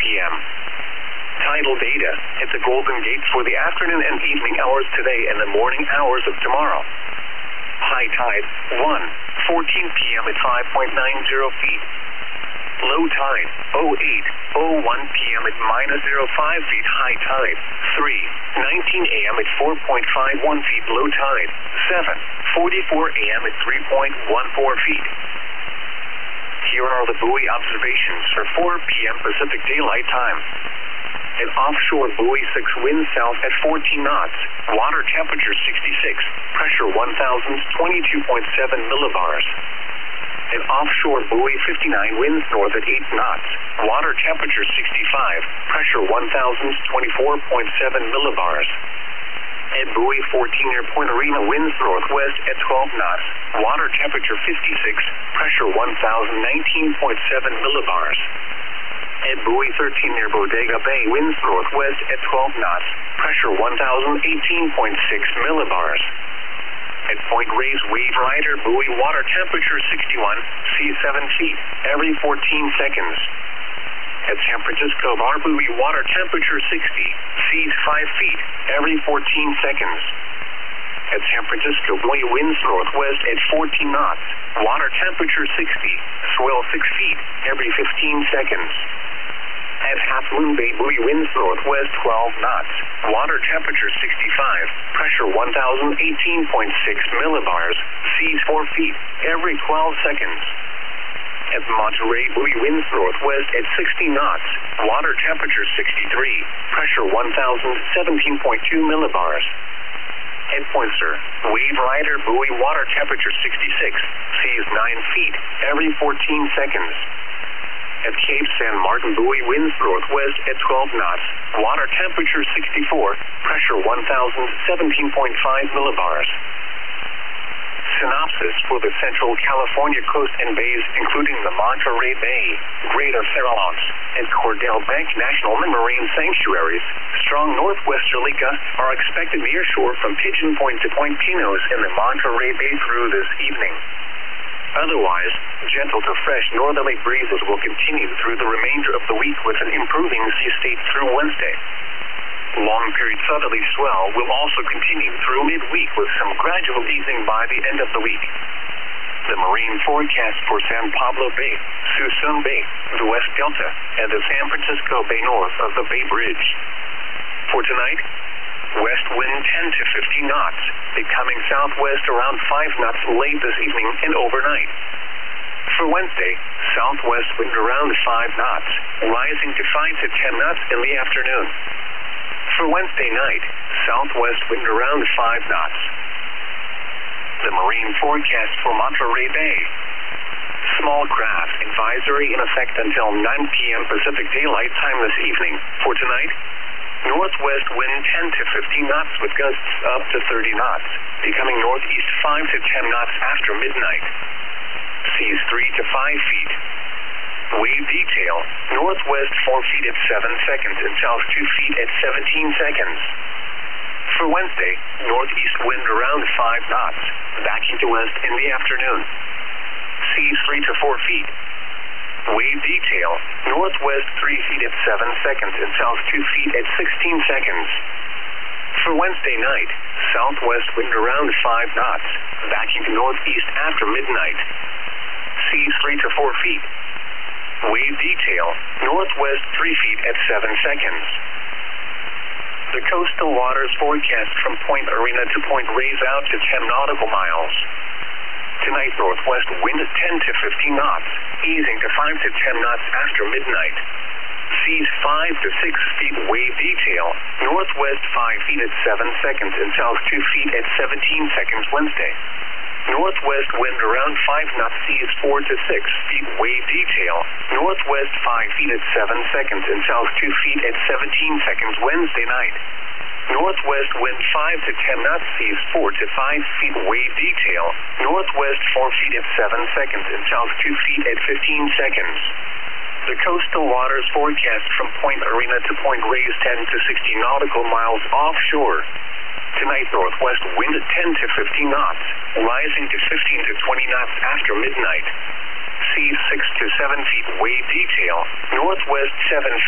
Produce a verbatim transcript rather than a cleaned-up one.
m Tidal data at the Golden Gate for the afternoon and evening hours today and the morning hours of tomorrow. High tide, one fourteen p m at five point nine zero feet. Low tide, oh eight oh one p m at minus zero point five feet. High tide, three nineteen a m at four point five one feet. Low tide, seven forty-four a m at three point one four feet. Here are the buoy observations for four p m Pacific Daylight Time. An offshore buoy six, wind south at fourteen knots, water temperature sixty-six, pressure one thousand twenty-two point seven millibars. An offshore buoy fifty-nine, winds north at eight knots, water temperature sixty-five, pressure one thousand twenty-four point seven millibars. At buoy fourteen near Point Arena, winds northwest at twelve knots, water temperature fifty-six, pressure one thousand nineteen point seven millibars. At buoy thirteen near Bodega Bay, winds northwest at twelve knots, pressure one thousand eighteen point six millibars. At Point Reyes, wave rider buoy, water temperature sixty-one, sea seven feet, every fourteen seconds. At San Francisco Bar buoy, water temperature sixty, seas five feet, every fourteen seconds. At San Francisco buoy, winds northwest at fourteen knots, water temperature sixty, swell six feet, every fifteen seconds. At Half Moon Bay buoy, winds northwest twelve knots, water temperature sixty-five, pressure one thousand eighteen point six millibars, seas four feet, every twelve seconds. At Monterey buoy, winds northwest at sixty knots, water temperature sixty-three, pressure one thousand seventeen point two millibars. At Poinsett, wave rider buoy, water temperature sixty-six, seas nine feet, every fourteen seconds. At Cape San Martin buoy, winds northwest at twelve knots, water temperature sixty-four, pressure one thousand seventeen point five millibars. Synopsis for the Central California coast and bays, including the Monterey Bay, Greater Farallones, and Cordell Bank National Marine Sanctuaries, strong northwesterly gusts are expected near shore from Pigeon Point to Point Pinos in the Monterey Bay through this evening. Otherwise, gentle to fresh northerly breezes will continue through the remainder of the week with an improving sea state through Wednesday. Long-period southerly swell will also continue through midweek with some gradual easing by the end of the week. The marine forecast for San Pablo Bay, Suisun Bay, the West Delta, and the San Francisco Bay north of the Bay Bridge. For tonight, west wind ten to fifteen knots, becoming southwest around five knots late this evening and overnight. For Wednesday, southwest wind around five knots, rising to five to ten knots in the afternoon. For Wednesday night, southwest wind around five knots. The marine forecast for Monterey Bay. Small craft advisory in effect until nine p m Pacific Daylight Time this evening. For tonight, northwest wind ten to fifteen knots with gusts up to thirty knots, becoming northeast five to ten knots after midnight. Seas three to five feet. Wave detail, northwest four feet at seven seconds and south two feet at seventeen seconds. For Wednesday, northeast wind around five knots, backing to west in the afternoon. Seas three to four feet. Wave detail, northwest three feet at seven seconds and south two feet at sixteen seconds. For Wednesday night, southwest wind around five knots, backing to northeast after midnight. Seas three to four feet. Wave detail, northwest three feet at seven seconds. The coastal waters forecast from Point Arena to Point Reyes out to ten nautical miles. Tonight, northwest wind ten to fifteen knots, easing to five to ten knots after midnight. Seas five to six feet. Wave detail, northwest five feet at seven seconds and south two feet at seventeen seconds Wednesday. Northwest wind around five knots, seas four to six feet. Wave detail, northwest five feet at seven seconds and south two feet at seventeen seconds Wednesday night. Northwest wind five to ten knots, seas four to five feet. Wave detail, northwest four feet at seven seconds and south two feet at fifteen seconds. The coastal waters forecast from Point Arena to Point Reyes ten to sixteen nautical miles offshore. Tonight, northwest wind ten to fifteen knots, rising to fifteen to twenty knots after midnight. Seas six to seven feet. Wave detail, northwest seven